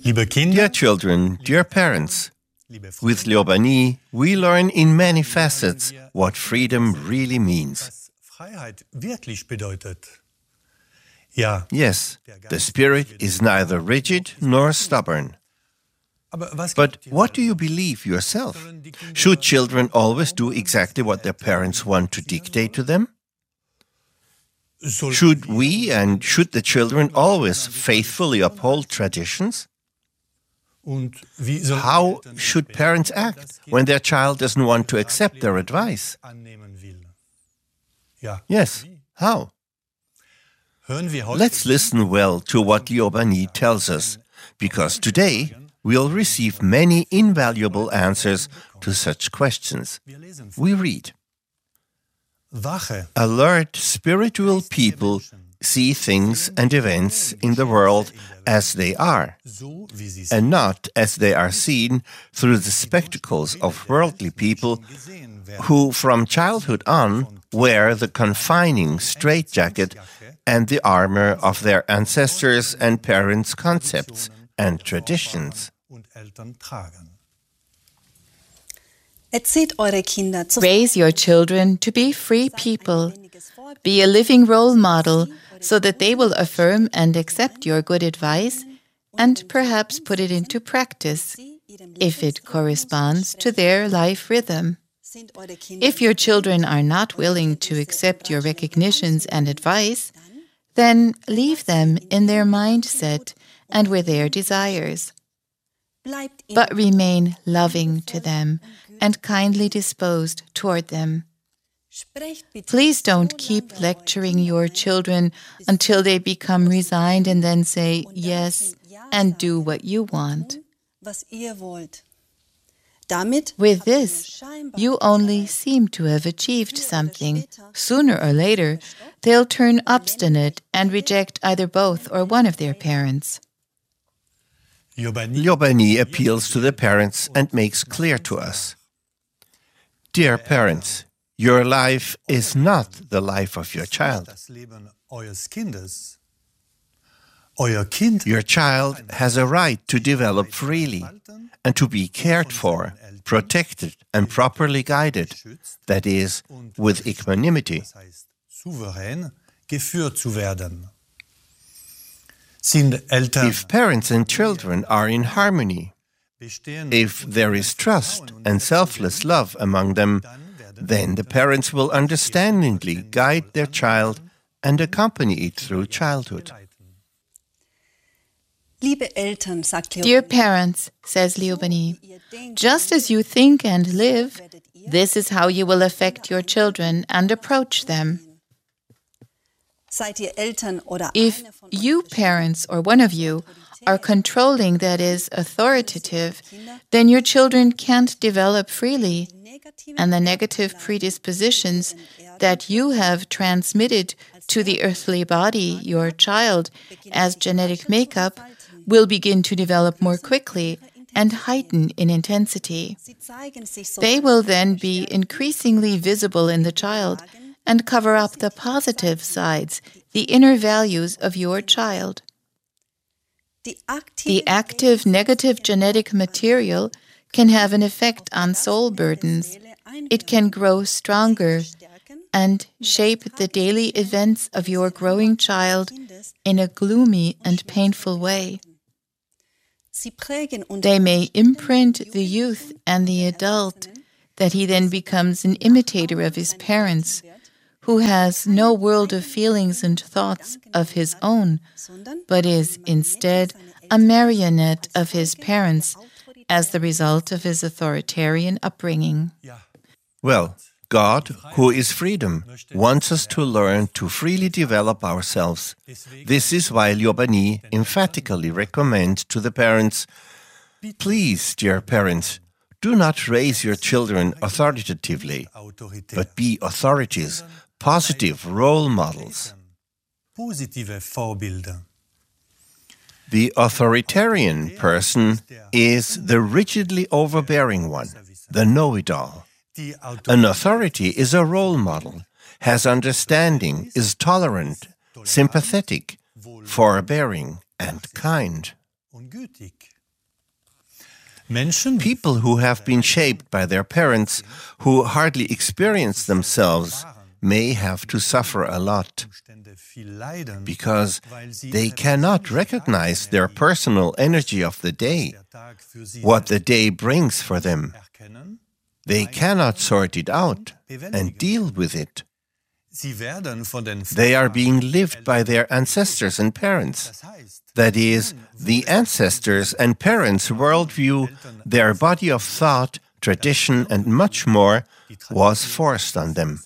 Dear children, dear parents, with Lyobani, we learn in many facets what freedom really means. Yes, the spirit is neither rigid nor stubborn. But what do you believe yourself? Should children always do exactly what their parents want to dictate to them? Should we and should the children always faithfully uphold traditions? How should parents act when their child doesn't want to accept their advice? Yes, how? Let's listen well to what Lyobani tells us, because today we'll receive many invaluable answers to such questions. We read, "Alert spiritual people see things and events in the world as they are, and not as they are seen through the spectacles of worldly people who from childhood on wear the confining straitjacket and the armor of their ancestors' and parents' concepts and traditions." Raise your children to be free people. Be a living role model so that they will affirm and accept your good advice and perhaps put it into practice if it corresponds to their life rhythm. If your children are not willing to accept your recognitions and advice, then leave them in their mindset and with their desires. But remain loving to them and kindly disposed toward them. Please don't keep lecturing your children until they become resigned and then say yes and do what you want. With this, you only seem to have achieved something. Sooner or later, they'll turn obstinate and reject either both or one of their parents. Lyobani appeals to the parents and makes clear to us, "Dear parents, your life is not the life of your child. Your child has a right to develop freely and to be cared for, protected and properly guided, that is, with equanimity. If parents and children are in harmony, if there is trust and selfless love among them, then the parents will understandingly guide their child and accompany it through childhood." Dear parents, says Lyobani, just as you think and live, this is how you will affect your children and approach them. If you parents or one of you are controlling, that is, authoritative, then your children can't develop freely, and the negative predispositions that you have transmitted to the earthly body, your child, as genetic makeup, will begin to develop more quickly and heighten in intensity. They will then be increasingly visible in the child and cover up the positive sides, the inner values of your child. The active negative genetic material can have an effect on soul burdens. It can grow stronger and shape the daily events of your growing child in a gloomy and painful way. They may imprint the youth and the adult, that he then becomes an imitator of his parents, who has no world of feelings and thoughts of his own, but is instead a marionette of his parents as the result of his authoritarian upbringing. Well, God, who is freedom, wants us to learn to freely develop ourselves. This is why Lyobani emphatically recommends to the parents, "Please, dear parents, do not raise your children authoritatively, but be authorities, positive role models." The authoritarian person is the rigidly overbearing one, the know-it-all. An authority is a role model, has understanding, is tolerant, sympathetic, forbearing, and kind. People who have been shaped by their parents, who hardly experience themselves, may have to suffer a lot because they cannot recognize their personal energy of the day, what the day brings for them. They cannot sort it out and deal with it. They are being lived by their ancestors and parents. That is, the ancestors' and parents' worldview, their body of thought, tradition, and much more was forced on them.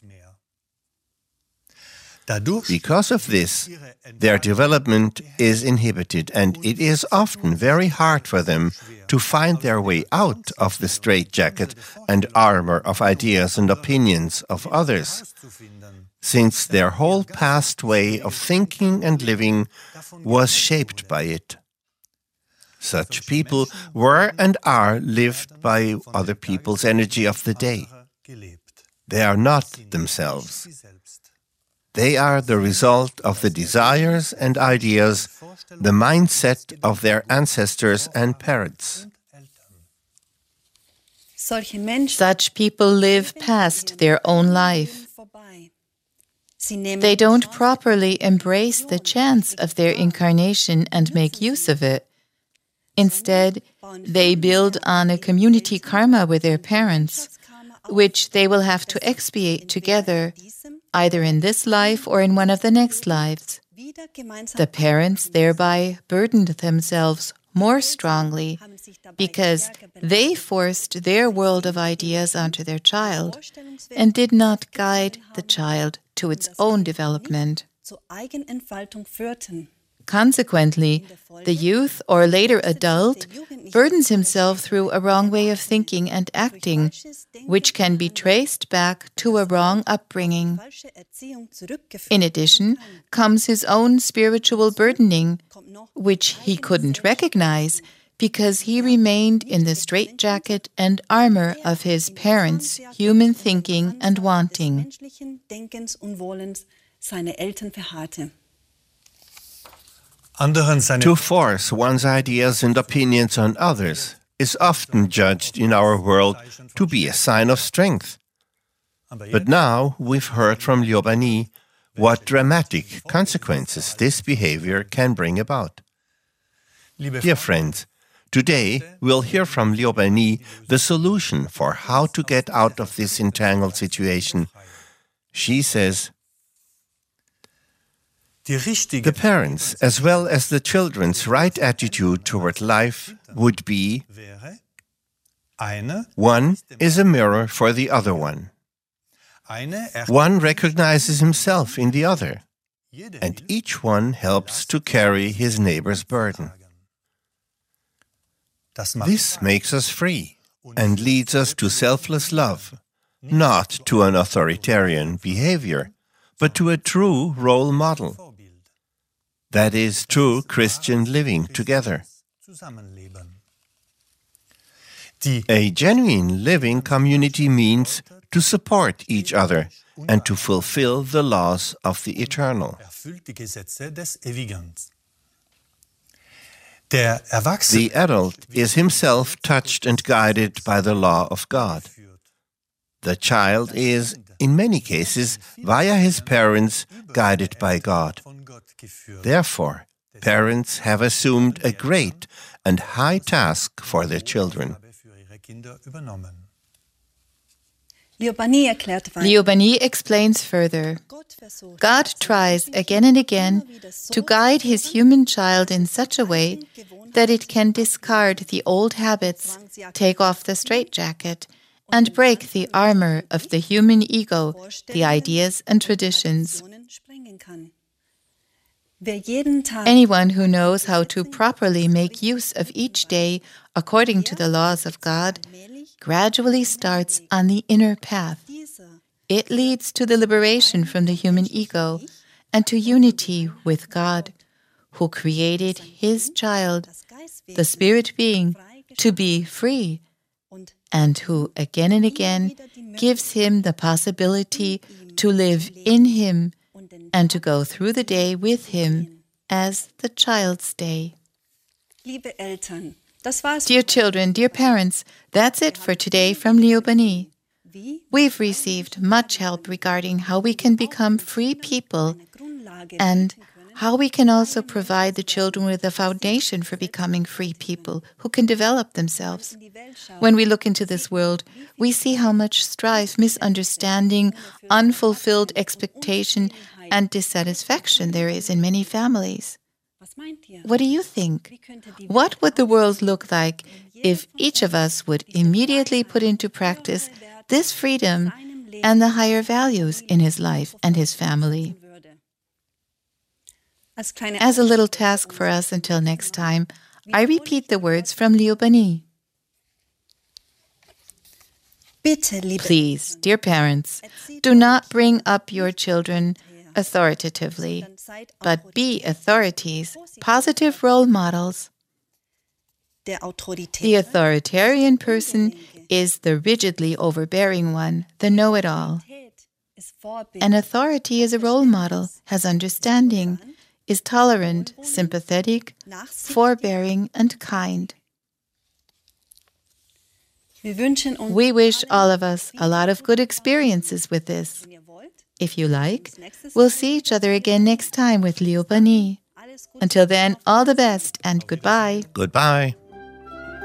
Because of this, their development is inhibited, and it is often very hard for them to find their way out of the straitjacket and armor of ideas and opinions of others, since their whole past way of thinking and living was shaped by it. Such people were and are lived by other people's energy of the day. They are not themselves. They are the result of the desires and ideas, the mindset of their ancestors and parents. Such people live past their own life. They don't properly embrace the chance of their incarnation and make use of it. Instead, they build on a community karma with their parents, which they will have to expiate together, either in this life or in one of the next lives. The parents thereby burdened themselves more strongly because they forced their world of ideas onto their child and did not guide the child to its own development. Consequently, the youth or later adult burdens himself through a wrong way of thinking and acting, which can be traced back to a wrong upbringing. In addition, comes his own spiritual burdening, which he couldn't recognize because he remained in the straitjacket and armor of his parents' human thinking and wanting. To force one's ideas and opinions on others is often judged in our world to be a sign of strength. But now we've heard from Liuba Ni what dramatic consequences this behavior can bring about. Dear friends, today we'll hear from Liuba Ni the solution for how to get out of this entangled situation. She says, the parents, as well as the children's right attitude toward life would be: one is a mirror for the other one. One recognizes himself in the other, and each one helps to carry his neighbor's burden. This makes us free and leads us to selfless love, not to an authoritarian behavior, but to a true role model. That is true Christian living together. A genuine living community means to support each other and to fulfill the laws of the eternal. The adult is himself touched and guided by the law of God. The child is, in many cases, via his parents, guided by God. Therefore, parents have assumed a great and high task for their children. Liuba Ni explains further. God tries again and again to guide his human child in such a way that it can discard the old habits, take off the straitjacket, and break the armor of the human ego, the ideas and traditions. Anyone who knows how to properly make use of each day according to the laws of God gradually starts on the inner path. It leads to the liberation from the human ego and to unity with God, who created his child, the spirit being, to be free, and who again and again gives him the possibility to live in him and to go through the day with him as the child's day. Dear children, dear parents, that's it for today from Liubanee. We've received much help regarding how we can become free people and how we can also provide the children with a foundation for becoming free people who can develop themselves. When we look into this world, we see how much strife, misunderstanding, unfulfilled expectation, and dissatisfaction there is in many families. What do you think? What would the world look like if each of us would immediately put into practice this freedom and the higher values in his life and his family? As a little task for us until next time, I repeat the words from Liubanee. Please, dear parents, do not bring up your children authoritatively, but be authorities, positive role models. The authoritarian person is the rigidly overbearing one, the know-it-all. An authority is a role model, has understanding, is tolerant, sympathetic, forbearing, and kind. We wish all of us a lot of good experiences with this. If you like, we'll see each other again next time with Liubanee. Until then, all the best and goodbye. Goodbye.